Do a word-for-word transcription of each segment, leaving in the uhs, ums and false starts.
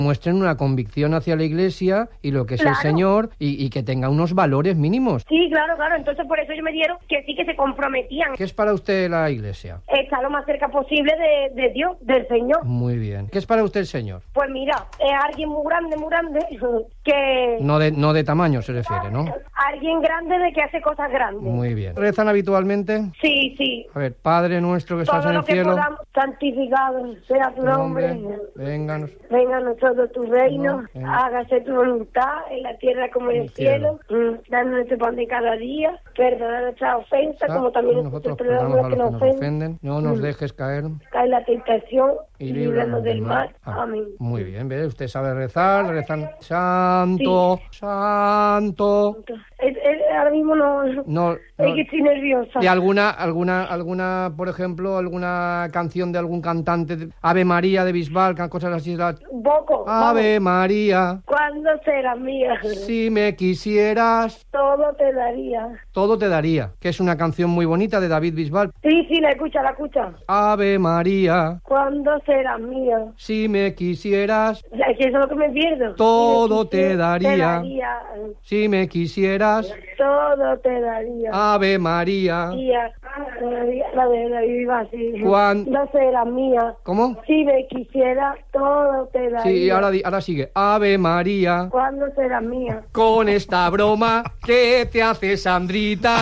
muestren una convicción hacia la Iglesia y lo que es Claro. el Señor y, y que tenga unos valores mínimos. Sí, claro, claro. Entonces por eso ellos me dieron que sí que se comprometían. ¿Qué es para usted la Iglesia? Estar lo más cerca posible de, de Dios, del Señor. Muy bien. ¿Qué es para usted el Señor? Pues mira, es alguien muy grande, muy grande, que... No de, no de tamaño se refiere, ¿no? Alguien grande de que hace cosas grandes. Muy bien. ¿Rezan habitualmente? Sí, sí. A ver, Padre nuestro que estás Todo en lo el que cielo. podamos, santificado sea tu nombre. Vénganos. Venga a nosotros tu reino, No, eh. hágase tu voluntad en la tierra como en el, El cielo. cielo. Mm, danos nuestro pan de cada día, perdona nuestras ofensas, como también Nosotros perdonamos perdonamos a a los que los nos que nos ofenden. ofenden. No nos Mm. dejes caer. Cae la tentación Y y líbranos líbranos del mal. Ah, Amén. muy bien, ¿ves? Usted sabe rezar, rezan santo, santo. Es- es- ahora mismo no, No, no. es que estoy nerviosa. ¿Y alguna, alguna, alguna, por ejemplo, alguna canción de algún cantante, de Ave María de Bisbal, cosas así? La... Un poco. Ave María, ¿Cuándo serás mía? si me quisieras, Todo te daría. todo te daría, que es una canción muy bonita de David Bisbal. Sí, sí, la escucha, la escucha. Ave María, ¿Cuándo serás mía? si me quisieras, O sea, es que eso es lo que me pierdo. Todo Si me te daría. Te daría. si me quisieras, Todo te daría. Ave María. Tía, todavía la de la viva así. Cuan- No serás mía. ¿Cómo? Si me quisiera, todo te daría. Sí, ahora, di- ahora sigue. Ave María. ¿Cuándo serás mía? Con esta broma que te hace Sandrita.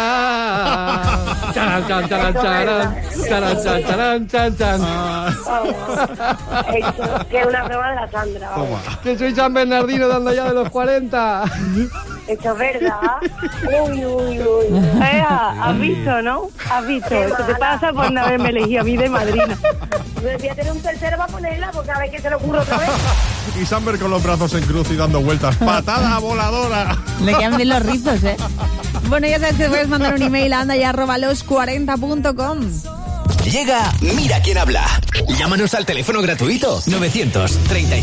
Charan, chan, charan, charan. Charan, chan, charan, chan, chan. Vamos. Eso, que es una broma de la Sandra. Vamos. Que soy San Bernardino dando ya de los cuarenta. Esto es verdad. Uy, uy, uy. Ea, has visto, ¿no? Has visto. Esto te pasa por no haberme elegido a mí de madrina. Voy a tener un tercero para ponerla porque a ver qué se le ocurre otra vez. Y Samber con los brazos en cruz y dando vueltas. ¡Patada voladora! Le quedan bien los rizos, ¿eh? Bueno, ya sabes que puedes mandar un email a anda y arroba los cuarenta punto com. Llega Mira quién habla. Llámanos al teléfono gratuito novecientos treinta